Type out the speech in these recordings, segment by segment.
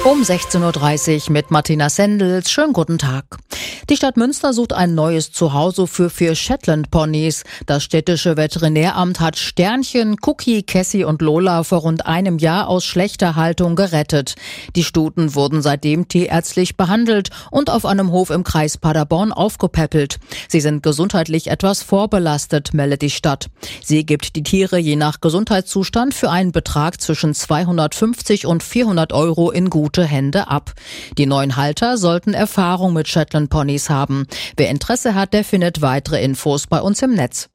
Um 16.30 Uhr mit Martina Sendels. Schönen guten Tag. Die Stadt Münster sucht ein neues Zuhause für 4 Shetland-Ponys. Das städtische Veterinäramt hat Sternchen, Cookie, Cassie und Lola vor rund einem Jahr aus schlechter Haltung gerettet. Die Stuten wurden seitdem tierärztlich behandelt und auf einem Hof im Kreis Paderborn aufgepäppelt. Sie sind gesundheitlich etwas vorbelastet, meldet die Stadt. Sie gibt die Tiere je nach Gesundheitszustand für einen Betrag zwischen 250 und 400 Euro in gute Hände ab. Die neuen Halter sollten Erfahrung mit Shetland Ponys haben. Wer Interesse hat, der findet weitere Infos bei uns im Netz.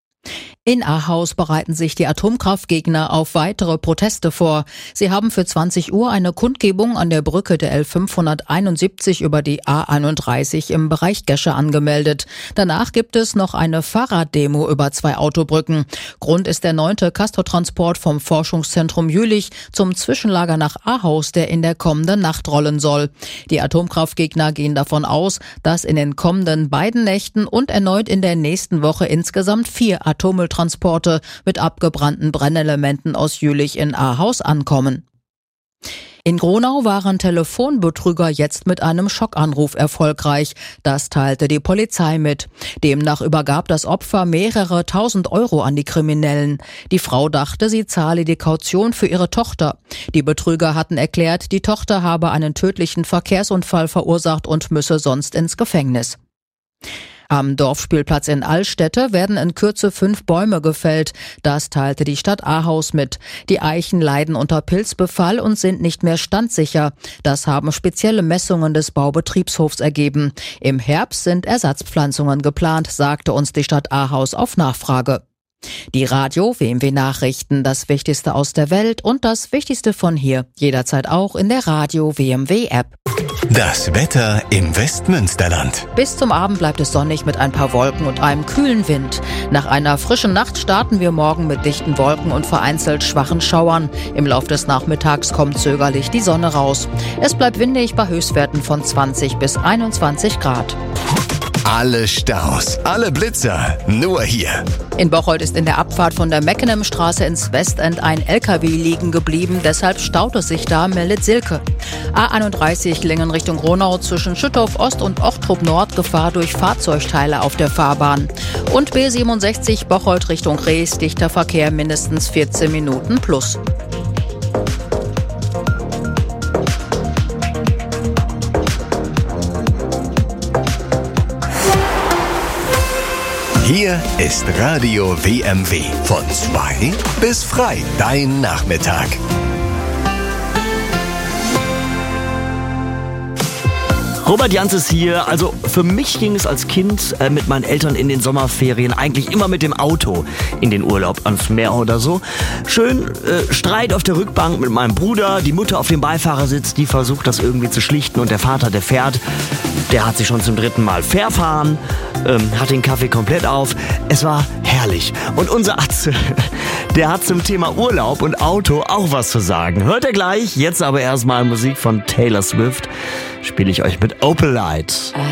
In Ahaus bereiten sich die Atomkraftgegner auf weitere Proteste vor. Sie haben für 20 Uhr eine Kundgebung an der Brücke der L571 über die A31 im Bereich Gesche angemeldet. Danach gibt es noch eine Fahrraddemo über 2 Autobrücken. Grund ist der 9. Castortransport vom Forschungszentrum Jülich zum Zwischenlager nach Ahaus, der in der kommenden Nacht rollen soll. Die Atomkraftgegner gehen davon aus, dass in den kommenden beiden Nächten und erneut in der nächsten Woche insgesamt 4 Atommülltransporte mit abgebrannten Brennelementen aus Jülich in Ahaus ankommen. In Gronau waren Telefonbetrüger jetzt mit einem Schockanruf erfolgreich. Das teilte die Polizei mit. Demnach übergab das Opfer mehrere tausend Euro an die Kriminellen. Die Frau dachte, sie zahle die Kaution für ihre Tochter. Die Betrüger hatten erklärt, die Tochter habe einen tödlichen Verkehrsunfall verursacht und müsse sonst ins Gefängnis. Am Dorfspielplatz in Allstätte werden in Kürze 5 Bäume gefällt. Das teilte die Stadt Ahaus mit. Die Eichen leiden unter Pilzbefall und sind nicht mehr standsicher. Das haben spezielle Messungen des Baubetriebshofs ergeben. Im Herbst sind Ersatzpflanzungen geplant, sagte uns die Stadt Ahaus auf Nachfrage. Die Radio WMW Nachrichten, das Wichtigste aus der Welt und das Wichtigste von hier. Jederzeit auch in der Radio WMW App. Das Wetter im Westmünsterland. Bis zum Abend bleibt es sonnig mit ein paar Wolken und einem kühlen Wind. Nach einer frischen Nacht starten wir morgen mit dichten Wolken und vereinzelt schwachen Schauern. Im Lauf des Nachmittags kommt zögerlich die Sonne raus. Es bleibt windig bei Höchstwerten von 20 bis 21 Grad. Alle Staus, alle Blitzer, nur hier. In Bocholt ist in der Abfahrt von der Meckenhemstraße ins Westend ein LKW liegen geblieben. Deshalb staut es sich da, meldet Silke. A31 Lingen Richtung Gronau zwischen Schüttorf Ost und Ochtrup Nord Gefahr durch Fahrzeugteile auf der Fahrbahn. Und B67 Bocholt Richtung Rees, dichter Verkehr mindestens 14 Minuten plus. Hier ist Radio WMW. Von 2 bis frei. Dein Nachmittag. Robert Jans ist hier. Also für mich ging es als Kind mit meinen Eltern in den Sommerferien eigentlich immer mit dem Auto in den Urlaub ans Meer oder so. Schön Streit auf der Rückbank mit meinem Bruder, die Mutter auf dem Beifahrersitz, die versucht das irgendwie zu schlichten und der Vater, der fährt, der hat sich schon zum 3. Mal verfahren, hat den Kaffee komplett auf. Es war herrlich. Und unser Atze, der hat zum Thema Urlaub und Auto auch was zu sagen. Hört ihr gleich, jetzt aber erstmal Musik von Taylor Swift. Spiele ich euch mit Opalite.